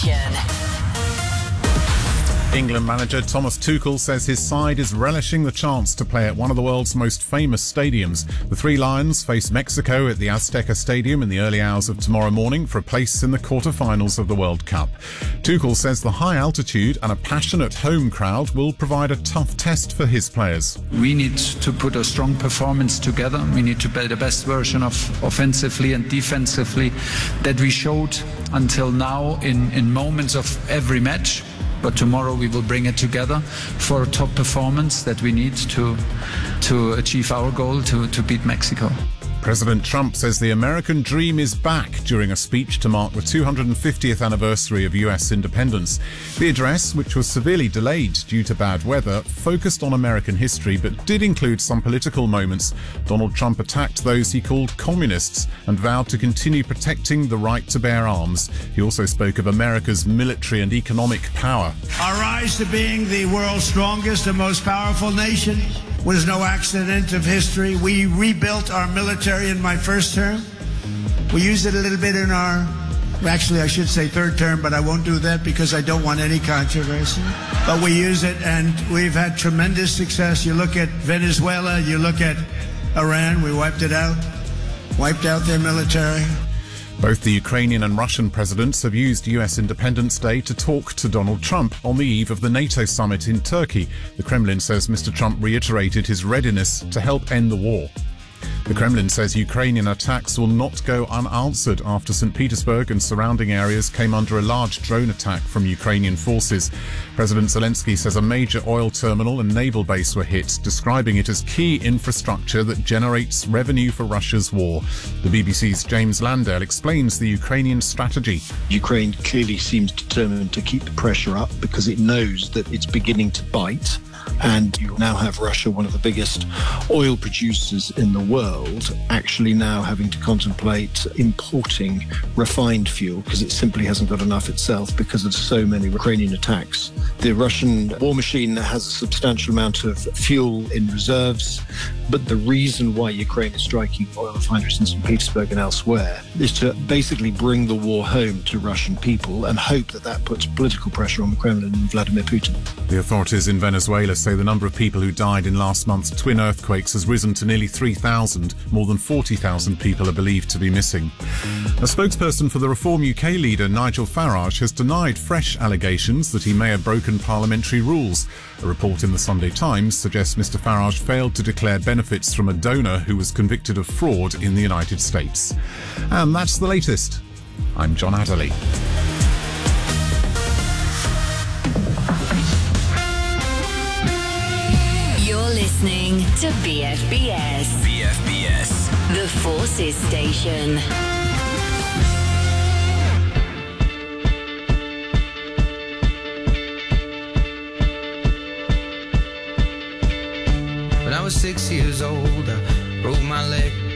England manager Thomas Tuchel says his side is relishing the chance to play at one of the world's most famous stadiums. The Three Lions face Mexico at the Azteca Stadium in the early hours of tomorrow morning for a place in the quarter-finals of the World Cup. Tuchel says the high altitude and a passionate home crowd will provide a tough test for his players. We need to put a strong performance together. We need to play the best version of offensively and defensively that we showed until now in moments of every match. But tomorrow we will bring it together for a top performance that we need to achieve our goal to beat Mexico. President Trump says the American dream is back during a speech to mark the 250th anniversary of US independence. The address, which was severely delayed due to bad weather, focused on American history but did include some political moments. Donald Trump attacked those he called communists and vowed to continue protecting the right to bear arms. He also spoke of America's military and economic power. Our rise to being the world's strongest and most powerful nation was no accident of history. We rebuilt our military in my first term. We used it a little bit in our, actually I should say third term, but I won't do that because I don't want any controversy. But we use it and we've had tremendous success. You look at Venezuela, you look at Iran, we wiped out their military. Both the Ukrainian and Russian presidents have used US Independence Day to talk to Donald Trump on the eve of the NATO summit in Turkey. The Kremlin says Mr. Trump reiterated his readiness to help end the war. The Kremlin says Ukrainian attacks will not go unanswered after St. Petersburg and surrounding areas came under a large drone attack from Ukrainian forces. President Zelensky says a major oil terminal and naval base were hit, describing it as key infrastructure that generates revenue for Russia's war. The BBC's James Landale explains the Ukrainian strategy. Ukraine clearly seems determined to keep the pressure up because it knows that it's beginning to bite. And you now have Russia, one of the biggest oil producers in the world, actually now having to contemplate importing refined fuel because it simply hasn't got enough itself because of so many Ukrainian attacks. The Russian war machine has a substantial amount of fuel in reserves, but the reason why Ukraine is striking oil refineries in St. Petersburg and elsewhere is to basically bring the war home to Russian people and hope that that puts political pressure on the Kremlin and Vladimir Putin. The authorities in Venezuela say the number of people who died in last month's twin earthquakes has risen to nearly 3,000. More than 40,000 people are believed to be missing. A spokesperson for the Reform UK leader Nigel Farage has denied fresh allegations that he may have broken parliamentary rules. A report in the Sunday Times suggests Mr. Farage failed to declare benefits from a donor who was convicted of fraud in the United States. And that's the latest. I'm John Adderley. Listening to BFBS. BFBS. The Forces Station. When I was 6 years old, I broke my leg.